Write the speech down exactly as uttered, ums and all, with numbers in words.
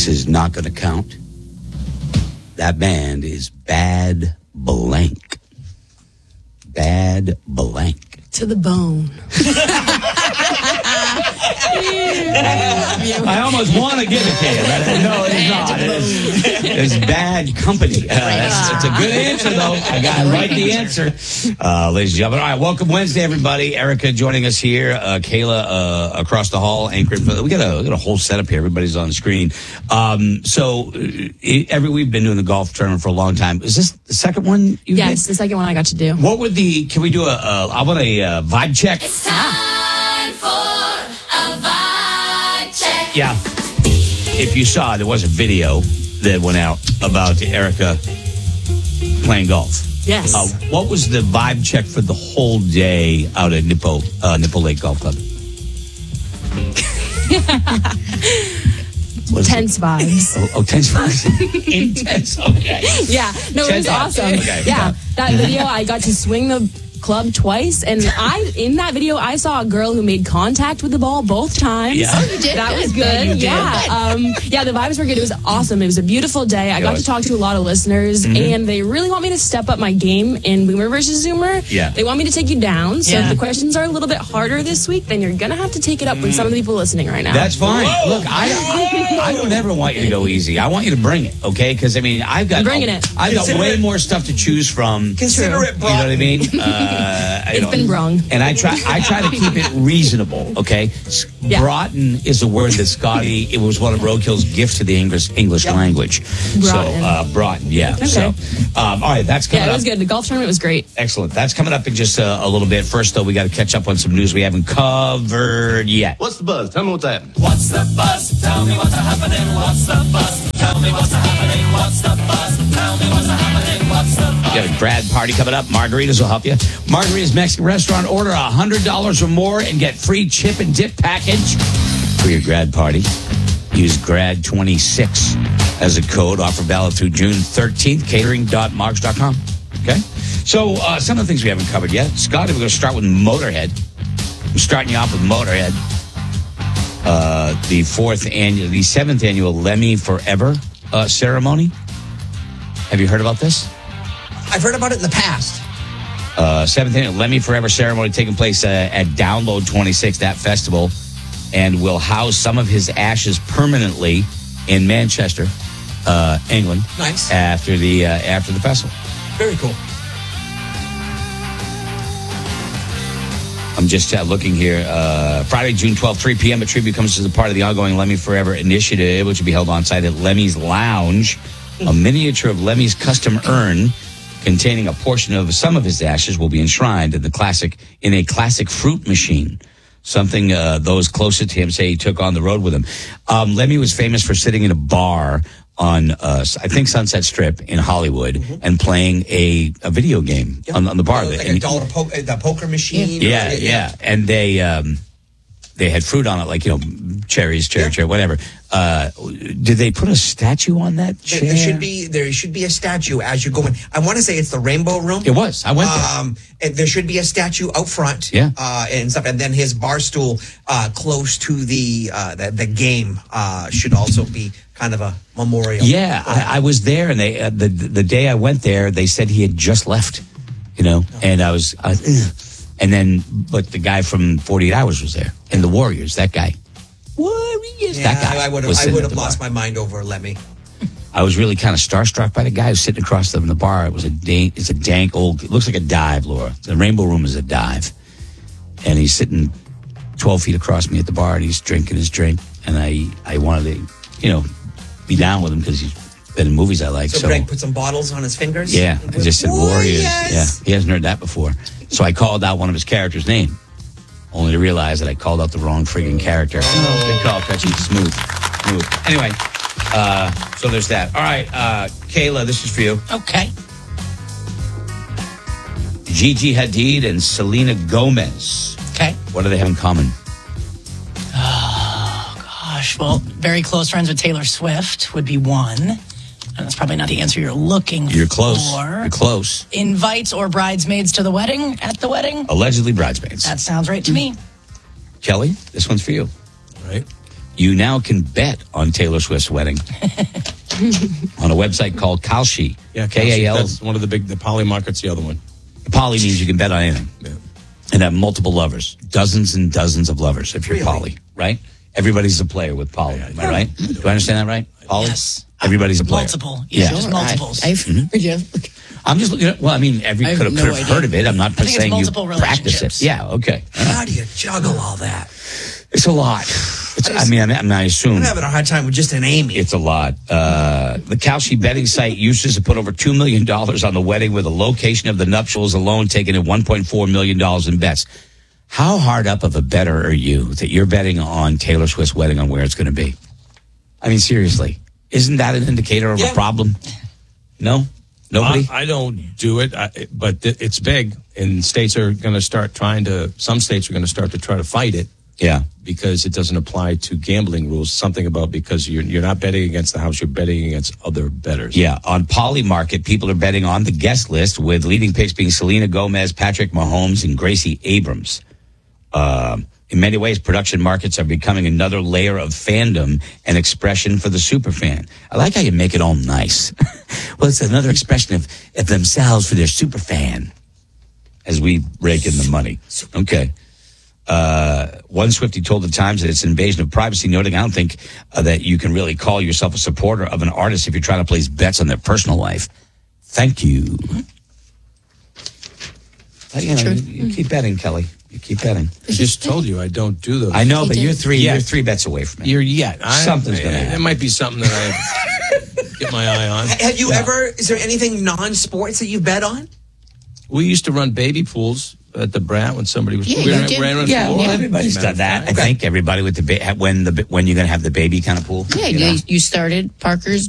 is not going to count. That band is Bad Blank. Bad Blank. To the bone. I almost want to give it to you, but no, it's not. It's, it's Bad Company. Uh, that's, that's a good answer, though. I got right the answer. Uh, ladies and gentlemen, all right, welcome Wednesday, everybody. Erica joining us here. Uh, Kayla uh, across the hall, anchoring. We got, a, we got a whole setup here. Everybody's on the screen. Um, so it, every we've been doing the golf tournament for a long time. Is this the second one you Yes, did? the second one I got to do. What would the, can we do a, a I want a uh, vibe check? It's time for a vibe check. Yeah. If you saw, there was a video that went out about Erica playing golf. Yes. Uh, what was the vibe check for the whole day out at Nippo, uh, Nippo Lake Golf Club? Tense vibes. Oh, oh, tense vibes. Intense. Okay. Yeah. No, it was awesome. Okay. Yeah. That video, I got to swing the club twice, and I in that video I saw a girl who made contact with the ball both times. Yeah. Oh, you did? That was good. You did. Yeah. Um, yeah, the vibes were good. It was awesome. It was a beautiful day. I It got was. to talk to a lot of listeners, Mm-hmm. and they really want me to step up my game in Boomer versus Zoomer. Yeah. They want me to take you down. So Yeah. if the questions are a little bit harder this week, then you're gonna have to take it up with some of the people listening right now. That's fine. Look, I, I I don't ever want you to go easy. I want you to bring it, okay? Because I mean, I've got I'm bringing it. I've got Consider way it- more stuff to choose from. Consider it You know what I brought. mean? Uh, I It's don't- been brung. And I try I try to keep it reasonable, okay? S- Yeah. Broughton is a word that Scotty, it was one of Roadkill's gifts to the English English language. So, Broughton. uh, Broughton, yeah. Okay. So, um, all right, that's coming Yeah, it up. was good. The golf tournament was great. Excellent. That's coming up in just a, a little bit. First, though, we got to catch up on some news we haven't covered yet. What's the buzz? Tell me what's happening. What's the buzz? Tell me what's happening. What's the buzz? Tell me what's happening. What's the buzz? Tell me what's happening. What's the buzz? Got a grad party coming up. Margaritas will help you. Margaritas Mexican restaurant. Order one hundred dollars or more and get free chip and dip package for your grad party. Use grad twenty-six as a code. Offer valid through June thirteenth. catering dot margs dot com. Okay? So, uh, some of the things we haven't covered yet. Scotty, we're going to start with Motorhead. I'm starting you off with Motorhead. Uh, the fourth annual, the seventh annual Lemmy Forever uh, ceremony. Have you heard about this? I've heard about it in the past. Uh, seventh annual Lemmy Forever ceremony taking place uh, at Download twenty-six, that festival, and will house some of his ashes permanently in Manchester, uh, England. Nice. After the uh, after the festival. Very cool. I'm just uh, looking here. Uh, Friday, June twelfth, three p.m. A tribute comes as a part of the ongoing Lemmy Forever initiative, which will be held on site at Lemmy's Lounge. A miniature of Lemmy's custom urn containing a portion of some of his ashes will be enshrined in the classic in a classic fruit machine. Something uh, those closest to him say he took on the road with him. Um, Lemmy was famous for sitting in a bar on, uh, I think, Sunset Strip in Hollywood mm-hmm. and playing a, a video game yep. on, on the bar. Uh, like and, a dollar po- the poker machine. Yeah, or, yeah, yeah. And they um, they had fruit on it, like, you know, cherries, cherry, yeah. cherry, whatever. Uh, did they put a statue on that chair? There, there should be there should be a statue as you go in. I want to say it's the Rainbow Room. It was. I went there. Um, and there should be a statue out front. Yeah. Uh, and stuff. And then his bar stool uh, close to the, uh, the the game uh, should also be kind of a memorial. Yeah, I, I was there, and they uh, the the day I went there, they said he had just left. You know, oh. and I was, I, and then but the guy from forty-eight hours was there, and the Warriors, that guy. Warriors, yeah, that guy. I would have I would have lost my mind over Lemmy. I was really kind of starstruck by the guy who's sitting across from the bar. It was a dank, it's a dank old. It looks like a dive, Laura. The Rainbow Room is a dive, and he's sitting twelve feet across me at the bar, and he's drinking his drink, and I I wanted to, you know, be down with him because he's been in movies I like. So, So Greg put some bottles on his fingers? Yeah, I just said Warriors. Warriors. Yeah, he hasn't heard that before. So I called out one of his characters' name, only to realize that I called out the wrong friggin' character. Oh. Good call, Catchy. Smooth. Smooth. Anyway, uh, so there's that. All right, uh, Kayla, this is for you. Okay. Gigi Hadid and Selena Gomez. Okay. What do they have in common? Oh, gosh. Well, very close friends with Taylor Swift would be one. And that's probably not the answer you're looking You're close. for. You're close. Invites or bridesmaids to the wedding, at the wedding? Allegedly bridesmaids. That sounds right to me. Kelly, this one's for you. Right. you now can bet on Taylor Swift's wedding on a website called Kalshi. Yeah, K A L. That's one of the big, the Poly Market's the other one. Poly means you can bet on anything. Yeah. And have multiple lovers, dozens and dozens of lovers if you're Really? poly, right? Everybody's a player with poly. Am I right? Do I understand that right? Poly? Yes. Everybody's a player. Multiple. Yeah, Yeah. just multiples. I, I've, yeah. I'm just looking at, well, I mean, every I have could have, no could have idea. heard of it. I'm not think it's saying you multiple practice it. relationships. Yeah, okay. How do you juggle all that? It's a lot. It's, I mean, I, mean, I, mean, I assume I'm having a hard time with just an Amy. it's a lot. Uh, the Kalshi betting site used to put over two million dollars on the wedding, with the location of the nuptials alone taking in one point four million dollars in bets. How hard up of a bettor are you that you're betting on Taylor Swift's wedding on where it's going to be? I mean, seriously, isn't that an indicator of Yeah. a problem? No? Nobody? I, I don't do it, I, but th- it's big, and states are going to start trying to. Some states are going to start to try to fight it yeah. because it doesn't apply to gambling rules. Something about because you're you're not betting against the house, you're betting against other bettors. Yeah, on Poly Market, people are betting on the guest list, with leading picks being Selena Gomez, Patrick Mahomes, and Gracie Abrams. Um, in many ways, production markets are becoming another layer of fandom and expression for the superfan. I like how you make it all nice. Well, it's another expression of, of themselves for their superfan, as we rake in the money. Okay. Uh, one Swiftie told the Times that it's an invasion of privacy, noting, I don't think uh, that you can really call yourself a supporter of an artist if you're trying to place bets on their personal life. Thank you. But, you know, you, you keep betting, Kelly. You keep betting. I just told you I don't do those. I know, but do. you're three. Yeah. You're three bets away from it. You're yet. I, Something's gonna I- happen. It might be something that I get my eye on. Have you ever, is there anything non-sports that you bet on? We used to run baby pools at the Brat when somebody was. Yeah, we you ran, did. ran on Yeah, floor. well, everybody's done that. I think everybody with the ba- when the when you're gonna have the baby kind of pool. Yeah, you know? you, you started Parker's